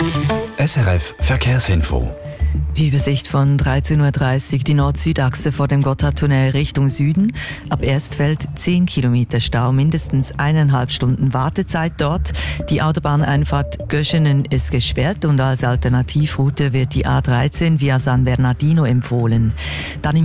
SRF Verkehrsinfo. Die Übersicht von 13.30 Uhr, die Nord-Süd-Achse vor dem Gotthardtunnel Richtung Süden. Ab Erstfeld 10 Kilometer Stau, mindestens 1,5 Stunden Wartezeit dort. Die Autobahneinfahrt Göschenen ist gesperrt und als Alternativroute wird die A13 via San Bernardino empfohlen. Dann im